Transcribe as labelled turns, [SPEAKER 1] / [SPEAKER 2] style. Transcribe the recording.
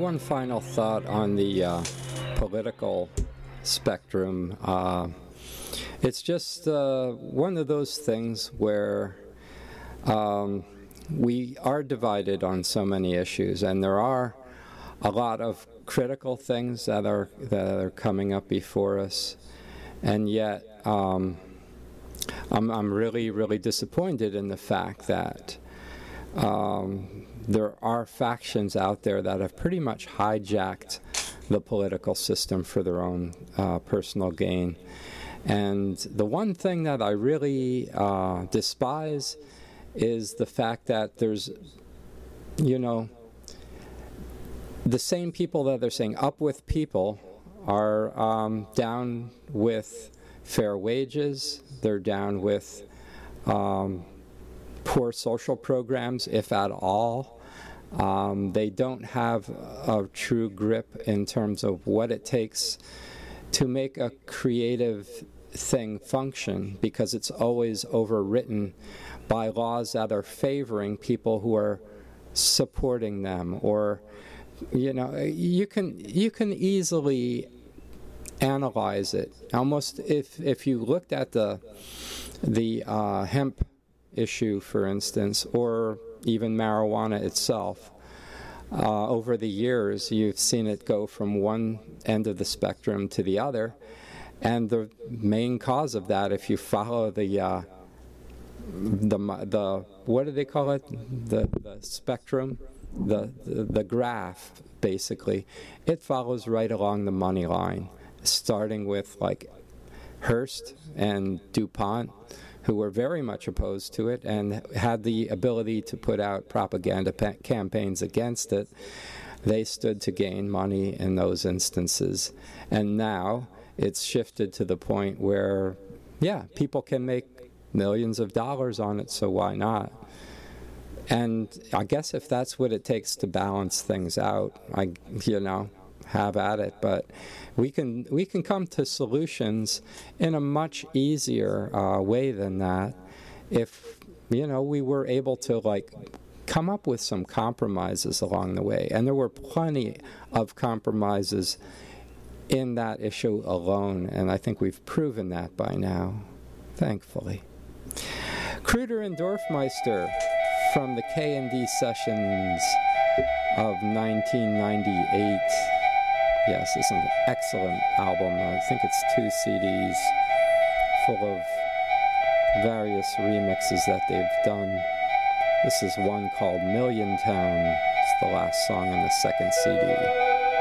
[SPEAKER 1] one final thought on the political spectrum. It's just one of those things where we are divided on so many issues, and there are a lot of critical things that are coming up before us, and yet I'm really, really disappointed in the fact that there are factions out there that have pretty much hijacked the political system for their own personal gain. And the one thing that I really despise is the fact that there's, the same people that are saying up with people are down with fair wages, they're down with poor social programs, if at all. They don't have a true grip in terms of what it takes to make a creative thing function, because it's always overwritten by laws that are favoring people who are supporting them, or you can easily analyze it. Almost if you looked at the hemp issue, for instance, or even marijuana itself, over the years you've seen it go from one end of the spectrum to the other, and the main cause of that, if you follow the what do they call it, the spectrum, the graph, basically, it follows right along the money line, starting with like Hearst and DuPont, who were very much opposed to it and had the ability to put out propaganda campaigns against it. They stood to gain money in those instances. And now it's shifted to the point where, people can make millions of dollars on it, so why not? And I guess if that's what it takes to balance things out, have at it. But we can come to solutions in a much easier way than that if we were able to come up with some compromises along the way. And there were plenty of compromises in that issue alone, and I think we've proven that by now, thankfully. Kruder and Dorfmeister from the K&D sessions of 1998. Yes, it's an excellent album. I think it's 2 CDs full of various remixes that they've done. This is one called Million Town. It's the last song on the second CD.